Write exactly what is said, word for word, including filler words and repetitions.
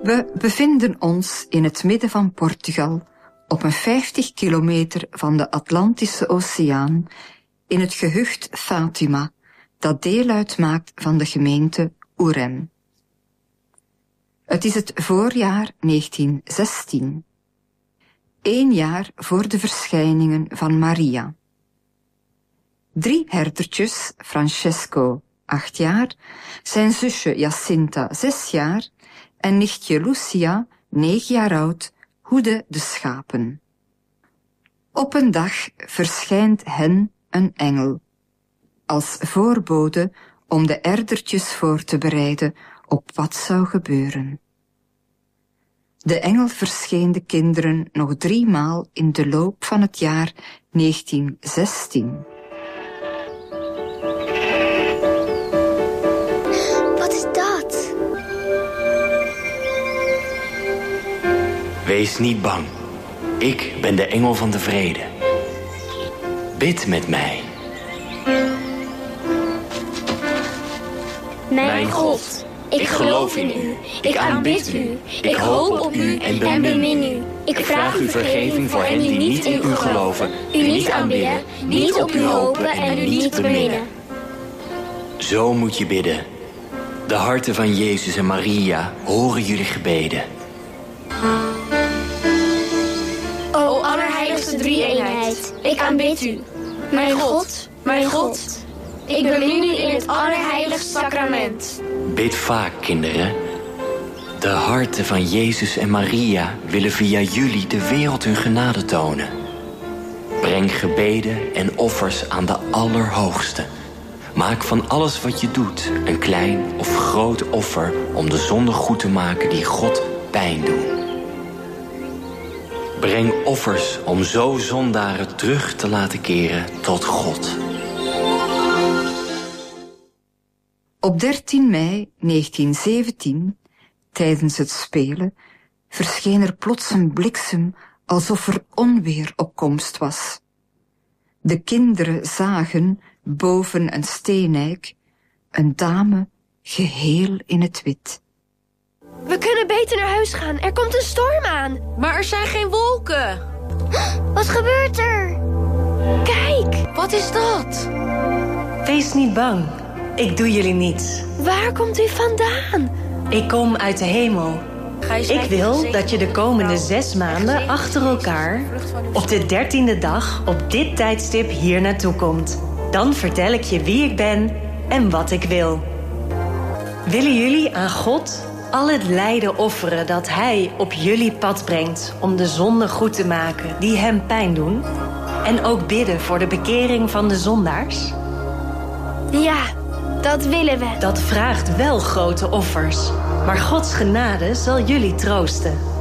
We bevinden ons in het midden van Portugal, op een vijftig kilometer van de Atlantische Oceaan, in het gehucht Fátima, dat deel uitmaakt van de gemeente Ourem. Het is het voorjaar negentien zestien. Eén jaar voor de verschijningen van Maria. Drie herdertjes, Francesco, acht jaar, zijn zusje Jacinta, zes jaar, en nichtje Lucia, negen jaar oud, hoeden de schapen. Op een dag verschijnt hen een engel, als voorbode om de herdertjes voor te bereiden op wat zou gebeuren. De engel verscheen de kinderen nog driemaal in de loop van het jaar negentien zestien. Wat is dat? Wees niet bang. Ik ben de engel van de vrede. Bid met mij. Mijn God, ik geloof in u. Ik aanbid u. Ik hoop op u en bemin u. Ik vraag u vergeving voor hen die niet in u geloven, u niet aanbidden, niet op u hopen en u niet beminnen. Zo moet je bidden. De harten van Jezus en Maria horen jullie gebeden. O allerheiligste drie-eenheid, ik aanbid u. Mijn God, mijn God, ik bemin u in het allerheiligste sacrament. Bid vaak, kinderen. De harten van Jezus en Maria willen via jullie de wereld hun genade tonen. Breng gebeden en offers aan de Allerhoogste. Maak van alles wat je doet een klein of groot offer om de zonden goed te maken die God pijn doen. Breng offers om zo zondaren terug te laten keren tot God. Op dertien mei negentien zeventien, tijdens het spelen, verscheen er plots een bliksem alsof er onweer op komst was. De kinderen zagen, boven een steeneik, een dame geheel in het wit. We kunnen beter naar huis gaan. Er komt een storm aan. Maar er zijn geen wolken. Wat gebeurt er? Kijk. Wat is dat? Wees niet bang. Ik doe jullie niets. Waar komt u vandaan? Ik kom uit de hemel. Ik wil dat je de komende zes maanden achter elkaar op de dertiende dag op dit tijdstip hier naartoe komt. Dan vertel ik je wie ik ben en wat ik wil. Willen jullie aan God al het lijden offeren dat hij op jullie pad brengt om de zonden goed te maken die hem pijn doen? En ook bidden voor de bekering van de zondaars? Ja, dat willen we. Dat vraagt wel grote offers. Maar Gods genade zal jullie troosten.